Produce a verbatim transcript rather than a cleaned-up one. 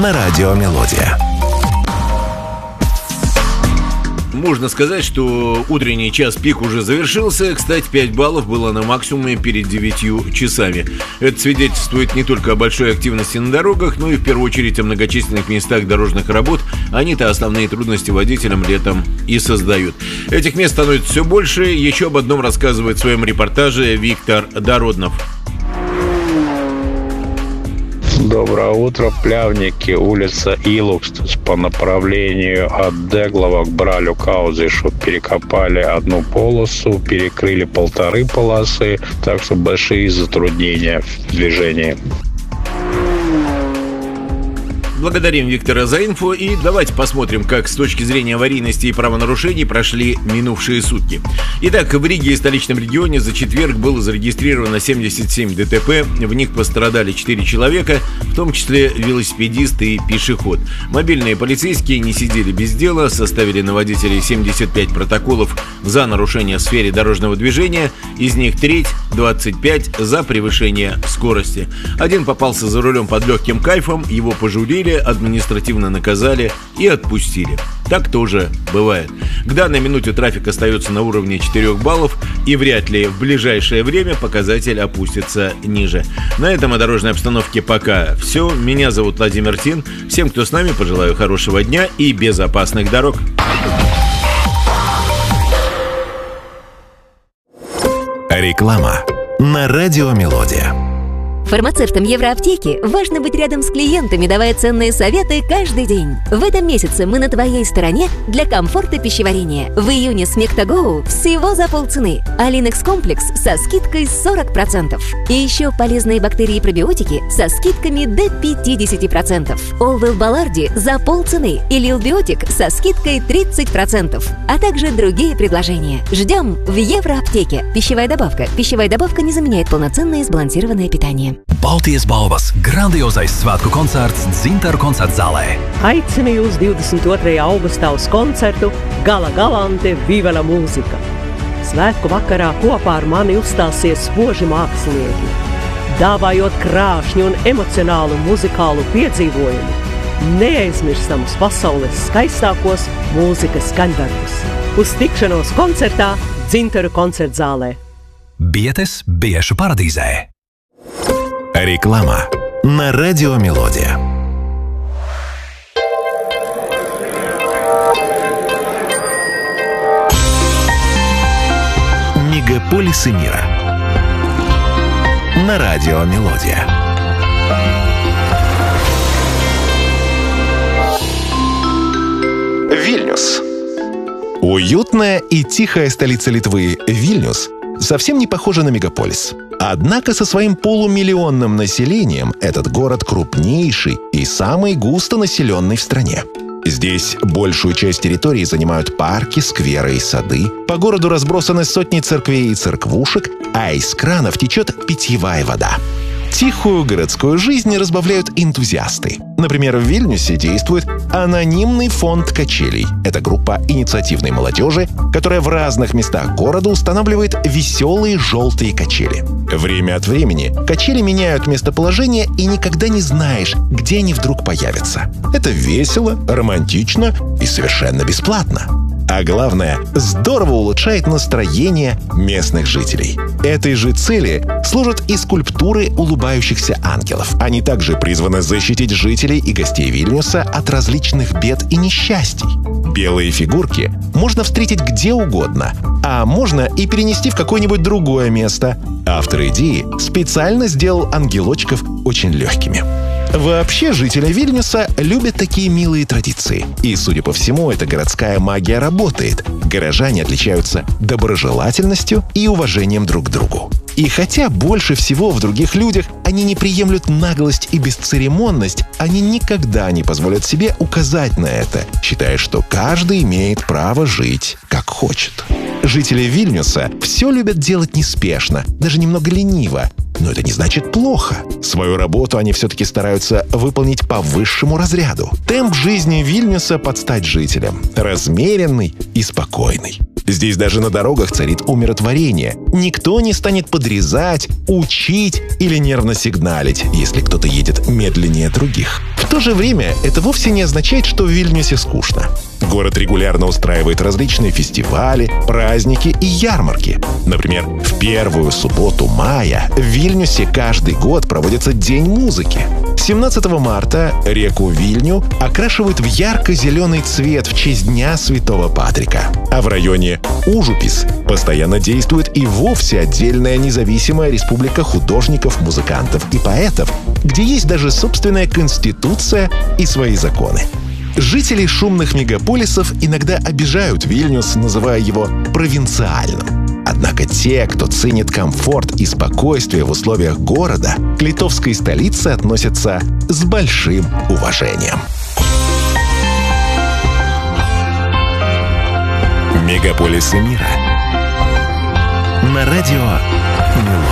на радио «Мелодия». Можно сказать, что утренний час пик уже завершился. Кстати, пять баллов было на максимуме перед девятью часами. Это свидетельствует не только о большой активности на дорогах, но и в первую очередь о многочисленных местах дорожных работ. Они-то основные трудности водителям летом и создают. Этих мест становится все больше. Еще об одном рассказывает в своем репортаже Виктор Дороднов. Доброе утро, Плявники, улица Илукстус по направлению от Деглова к Бралю Каузишу перекопали одну полосу, перекрыли полторы полосы, так что большие затруднения в движении. Благодарим Виктора за инфо и давайте посмотрим, как с точки зрения аварийности и правонарушений прошли минувшие сутки. Итак, в Риге и столичном регионе за четверг было зарегистрировано семьдесят семь ДТП, в них пострадали четыре человека, в том числе велосипедист и пешеход. Мобильные полицейские не сидели без дела, составили на водителей семьдесят пять протоколов за нарушение в сфере дорожного движения, из них треть, двадцать пять, за превышение скорости. Один попался за рулем под легким кайфом, его пожурили, административно наказали и отпустили. Так тоже бывает. К данной минуте трафик остается на уровне четырех баллов, и вряд ли в ближайшее время показатель опустится ниже. На этом о дорожной обстановке пока все. Меня зовут Владимир Тин. Всем, кто с нами, пожелаю хорошего дня и безопасных дорог. Реклама на радио «Мелодия». Фармацевтам Евроаптеки важно быть рядом с клиентами, давая ценные советы каждый день. В этом месяце мы на твоей стороне для комфорта пищеварения. В июне Смектагоу всего за полцены, а Линекс комплекс со скидкой сорок процентов. И еще полезные бактерии и пробиотики со скидками до пятьдесят процентов. Олвел Баларди за полцены и Лилбиотик со скидкой тридцать процентов. А также другие предложения. Ждем в Евроаптеке. Пищевая добавка. Пищевая добавка не заменяет полноценное сбалансированное питание. Baltijas balvas grandiozais svētku koncerts Dzintaru koncertzālē. Aicinu jūs divdesmit otrajā augustā uz koncertu Gala Galante Vivela mūzika. Svētku vakarā kopā ar mani uzstāsies spoži mākslinieki, dāvājot krāšņu un emocionālu muzikālu piedzīvojumu, neaizmirstamus pasaules skaistākos mūzikas skaņdarbus. Uz tikšanos koncertā Dzintaru koncertzālē. Bietes Biešu paradīzē. Реклама на радио «Мелодия». Мегаполисы мира на радио «Мелодия». Вильнюс. Уютная и тихая столица Литвы Вильнюс совсем не похожа на мегаполис. Однако со своим полумиллионным населением этот город крупнейший и самый густонаселенный в стране. Здесь большую часть территории занимают парки, скверы и сады. По городу разбросаны сотни церквей и церквушек, а из кранов течет питьевая вода. Тихую городскую жизнь разбавляют энтузиасты. Например, в Вильнюсе действует анонимный фонд качелей. Это группа инициативной молодежи, которая в разных местах города устанавливает веселые желтые качели. Время от времени качели меняют местоположение, и никогда не знаешь, где они вдруг появятся. Это весело, романтично и совершенно бесплатно. А главное, здорово улучшает настроение местных жителей. Этой же цели служат и скульптуры улыбающихся ангелов. Они также призваны защитить жителей и гостей Вильнюса от различных бед и несчастий. Белые фигурки можно встретить где угодно, а можно и перенести в какое-нибудь другое место. Автор идеи специально сделал ангелочков очень легкими. Вообще, жители Вильнюса любят такие милые традиции. И, судя по всему, эта городская магия работает. Горожане отличаются доброжелательностью и уважением друг к другу. И хотя больше всего в других людях они не приемлют наглость и бесцеремонность, они никогда не позволят себе указать на это, считая, что каждый имеет право жить как хочет. Жители Вильнюса все любят делать неспешно, даже немного лениво. Но это не значит плохо. Свою работу они все-таки стараются выполнить по высшему разряду. Темп жизни Вильнюса под стать жителям. Размеренный и спокойный. Здесь даже на дорогах царит умиротворение. Никто не станет подрезать, учить или нервно сигналить, если кто-то едет медленнее других. В то же время это вовсе не означает, что в Вильнюсе скучно. Город регулярно устраивает различные фестивали, праздники и ярмарки. Например, в первую субботу мая в Вильнюсе каждый год проводится День музыки. семнадцатого марта реку Вильню окрашивают в ярко-зеленый цвет в честь Дня Святого Патрика. А в районе Ужупис постоянно действует и вовсе отдельная независимая республика художников, музыкантов и поэтов, где есть даже собственная конституция и свои законы. Жители шумных мегаполисов иногда обижают Вильнюс, называя его провинциальным. Однако те, кто ценит комфорт и спокойствие в условиях города, к литовской столице относятся с большим уважением. Мегаполисы мира на радио Меломан.